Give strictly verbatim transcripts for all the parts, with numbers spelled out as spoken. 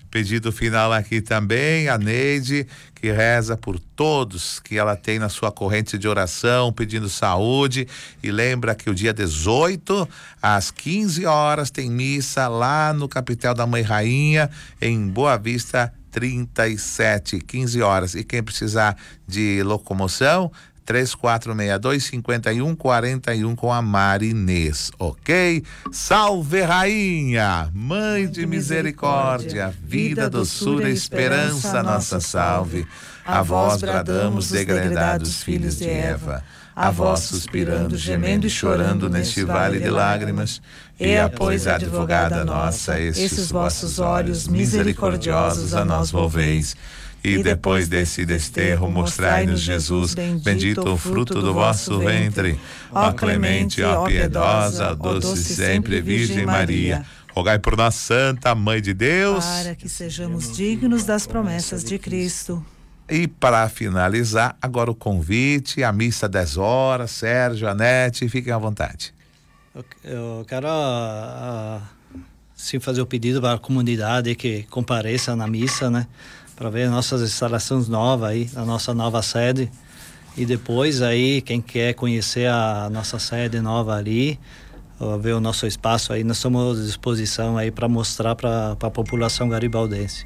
Pedido final aqui também, a Neide, que reza por todos que ela tem na sua corrente de oração, pedindo saúde. E lembra que o dia dezoito, às quinze horas, tem missa lá no Capitel da Mãe Rainha, em Boa Vista, trinta e sete, quinze horas. E quem precisar de locomoção, três quatro seis dois, cinco um quatro um com a Marinês, ok? Salve Rainha, Mãe de misericórdia, vida, doçura e esperança, nossa salve. A vós bradamos, degredados filhos de Eva, a vós suspirando, gemendo e chorando neste vale de lágrimas. E pois, advogada nossa, estes vossos olhos misericordiosos a nós volveis. E depois desse desterro, mostrai-nos Jesus, bendito o fruto do vosso ventre. Ó clemente, ó piedosa, doce sempre Virgem Maria, rogai por nós, Santa Mãe de Deus, para que sejamos dignos das promessas de Cristo. E para finalizar, agora o convite, a missa dez horas, Sérgio, Anete, fiquem à vontade. Eu, eu quero uh, sim fazer o pedido para a comunidade que compareça na missa, né? Para ver nossas instalações novas aí, a nossa nova sede. E depois aí, quem quer conhecer a nossa sede nova ali, ver o nosso espaço aí, nós estamos à disposição aí para mostrar para a população garibaldense.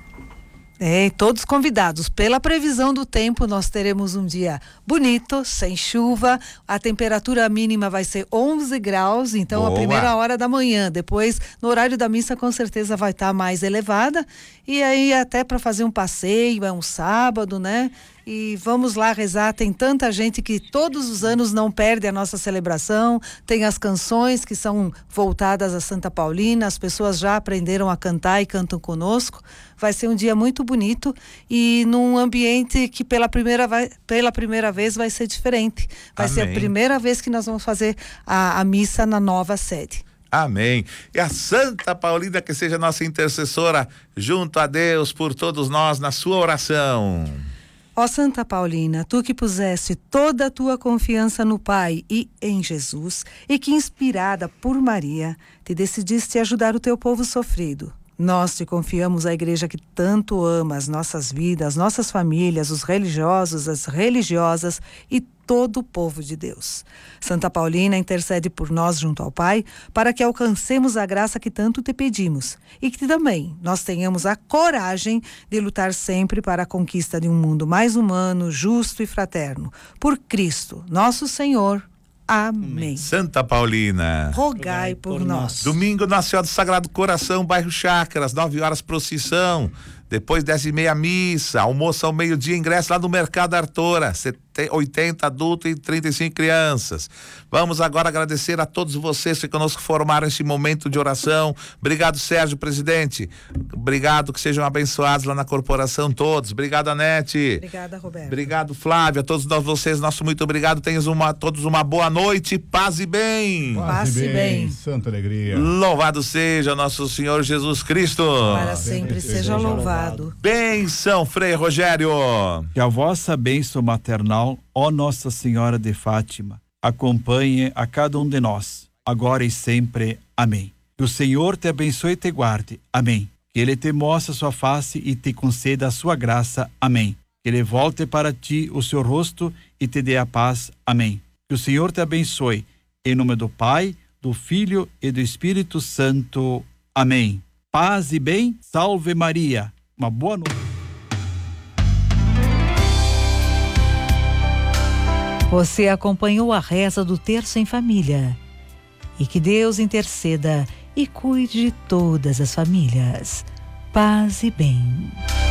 É, todos convidados. Pela previsão do tempo, nós teremos um dia bonito, sem chuva. A temperatura mínima vai ser onze graus, então Boa. A primeira hora da manhã. Depois, no horário da missa, com certeza vai estar mais elevada. E aí, até para fazer um passeio, é um sábado, né? E vamos lá rezar. Tem tanta gente que todos os anos não perde a nossa celebração. Tem as canções que são voltadas a Santa Paulina. As pessoas já aprenderam a cantar e cantam conosco. Vai ser um dia muito bonito e num ambiente que pela primeira, vai, pela primeira vez vai ser diferente. Vai Amém. Ser a primeira vez que nós vamos fazer a, a missa na nova sede. Amém. E a Santa Paulina que seja nossa intercessora junto a Deus por todos nós na sua oração. Ó Santa Paulina, tu que puseste toda a tua confiança no Pai e em Jesus, e que inspirada por Maria, te decidiste ajudar o teu povo sofrido. Nós te confiamos a igreja que tanto ama as nossas vidas, nossas famílias, os religiosos, as religiosas e todo o povo de Deus. Santa Paulina intercede por nós junto ao Pai, para que alcancemos a graça que tanto te pedimos e que também nós tenhamos a coragem de lutar sempre para a conquista de um mundo mais humano, justo e fraterno. Por Cristo, nosso Senhor. Amém. Santa Paulina, rogai por, por nós. Domingo, Nossa Senhora do Sagrado Coração, bairro Chácaras, nove horas procissão. Depois dez e meia missa, almoço ao meio-dia, ingresso lá no Mercado Artora, oitenta adultos e trinta e cinco crianças. Vamos agora agradecer a todos vocês que conosco formaram esse momento de oração. Obrigado, Sérgio, presidente. Obrigado, que sejam abençoados lá na corporação todos. Obrigado, Anete. Obrigada, Roberto. Obrigado, Flávia. A todos nós, vocês, nosso muito obrigado. Tenham uma, todos uma boa noite, paz e bem. Paz e bem. Santa alegria. Louvado seja nosso Senhor Jesus Cristo. Para sempre seja louvado. Bênção, Frei Rogério. Que a vossa bênção maternal, ó Nossa Senhora de Fátima, acompanhe a cada um de nós, agora e sempre. Amém. Que o Senhor te abençoe e te guarde. Amém. Que Ele te mostre a sua face e te conceda a sua graça. Amém. Que Ele volte para ti o seu rosto e te dê a paz. Amém. Que o Senhor te abençoe. Em nome do Pai, do Filho e do Espírito Santo. Amém. Paz e bem. Salve Maria. Uma boa noite. Você acompanhou a reza do Terço em Família. E que Deus interceda e cuide de todas as famílias. Paz e bem.